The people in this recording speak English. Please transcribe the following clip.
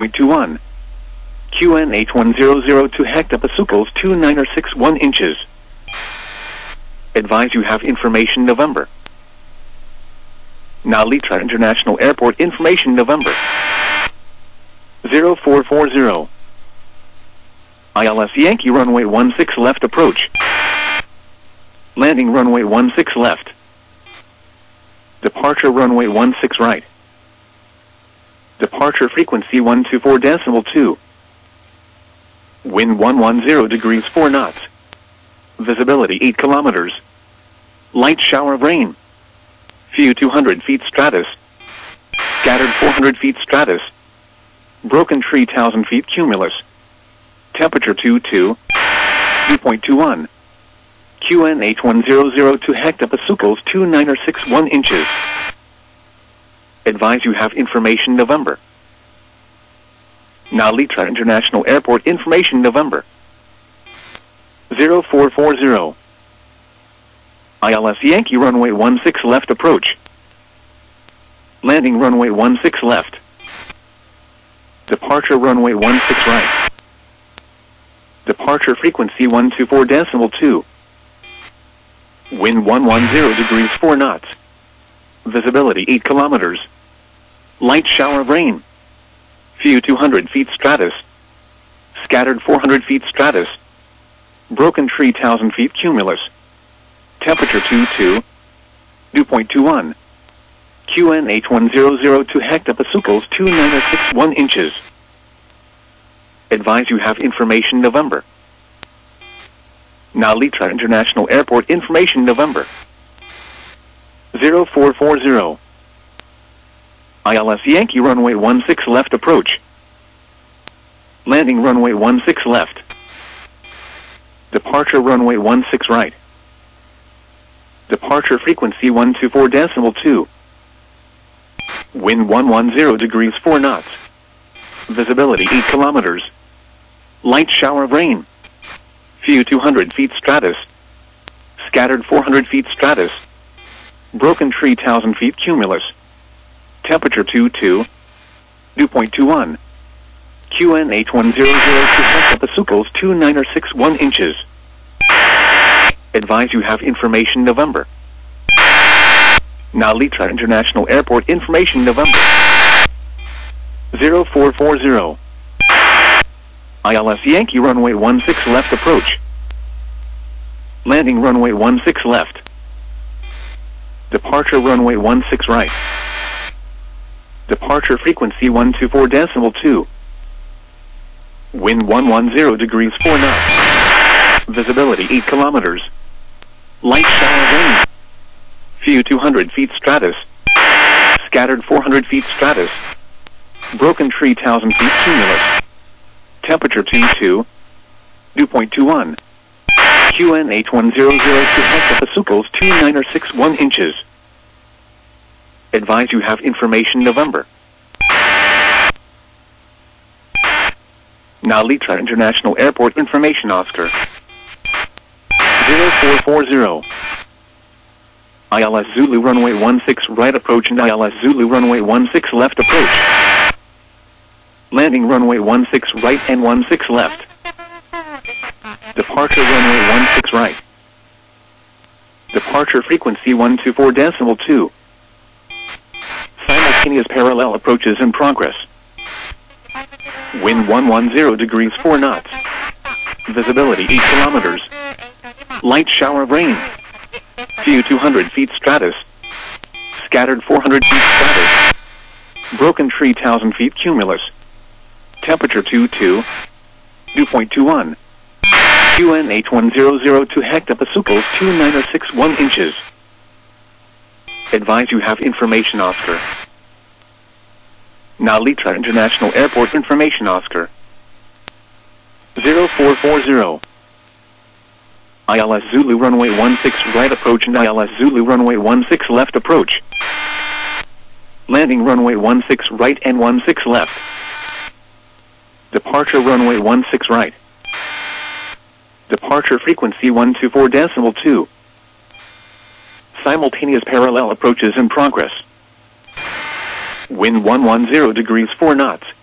21. QNH 1002 hectopascals 2961 inches. Advise you have information November. Nalitra International Airport information November. 0440. ILS Yankee runway 16 left approach. Landing runway 16 left. Departure runway 16 right. Departure frequency 124.2. Wind 110 degrees 4 knots. Visibility 8 kilometers. Light shower of rain. Few 200 feet stratus. Scattered 400 feet stratus. Broken tree 1,000 feet cumulus. Temperature 22. Dew point 21. QNH 1002 hectopascals 2961 inches. Advise you have information November. Nalitra International Airport information November. 0440. ILS Yankee runway 16 left approach. Landing runway 16 left. Departure runway 16 right. Departure frequency 124.2. Wind 110 degrees 4 knots. Visibility 8 kilometers. Light shower of rain. Few 200 feet stratus. Scattered 400 feet stratus. Broken tree 1,000 feet cumulus. Temperature 22. Dew point 21. QNH 1002 hectopascals 2961 inches. Advise you have information November. Nalitra International Airport information November. 0440. ILS Yankee runway 16 left approach. Landing runway 16 left. Departure runway 16 right. Departure frequency 124.2. Wind 110 degrees 4 knots. Visibility 8 kilometers. Light shower of rain. Few 200 feet stratus. Scattered 400 feet stratus. Broken tree 1,000 feet cumulus. Temperature 22. Dew point 21. QNH 1002 hectopascals 2961 inches. Advise you have information November. Nalitra International Airport information November. 0440. ILS Yankee runway 16 left approach. Landing runway 16 left. Departure runway 16 right. Departure frequency 124.2. Wind 110 degrees 4 knots. Visibility 8 kilometers. Light shower of rain. Few 200 feet stratus. Scattered 400 feet stratus. Broken tree 1,000 feet cumulus. Temperature 22. Dew point 21. QNH 1002 hectopascals 2961 inches. Advise you have information November. Nalitra International Airport information Oscar. 0440. ILS Zulu runway 16 right approach and ILS Zulu runway 16 left approach. Landing runway 16 right and 16 left. Departure runway 16 right. Departure frequency 124.2. Simultaneous parallel approaches in progress. Wind 110 degrees 4 knots. Visibility 8 kilometers. Light shower of rain. Few 200 feet stratus. Scattered 400 feet stratus. Broken tree 1,000 feet cumulus. Temperature 22. Dew point 21. QNH 1002 hectopascals 2961 inches. Advise you have information Oscar. Nalitra International Airport information Oscar. 0440. ILS Zulu runway 16 right approach and ILS Zulu runway 16 left approach. Landing runway 16 right and 16 left. Departure runway 16 right. Departure frequency 124.2. Simultaneous parallel approaches in progress. Wind 110 degrees 4 knots.